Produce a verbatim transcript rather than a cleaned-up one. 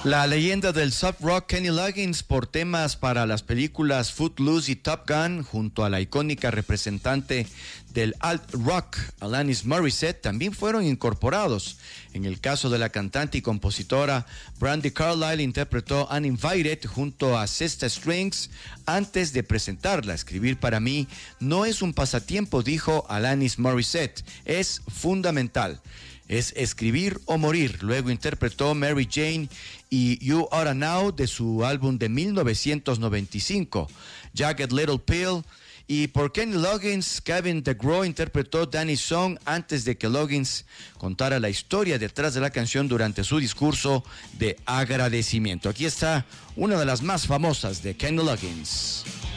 La leyenda del soft rock Kenny Loggins por temas para las películas Footloose y Top Gun, junto a la icónica representante del alt rock Alanis Morissette, también fueron incorporados. En el caso de la cantante y compositora Brandi Carlile, interpretó Uninvited junto a Sister Strings antes de presentarla. Escribir para mí no es un pasatiempo, dijo Alanis Morissette, es fundamental. Es escribir o morir. Luego interpretó Mary Jane y You Oughta Now de su álbum de mil novecientos noventa y cinco, Jagged Little Pill. Y por Kenny Loggins, Kevin DeGraw interpretó Danny's Song antes de que Loggins contara la historia detrás de la canción durante su discurso de agradecimiento. Aquí está una de las más famosas de Kenny Loggins.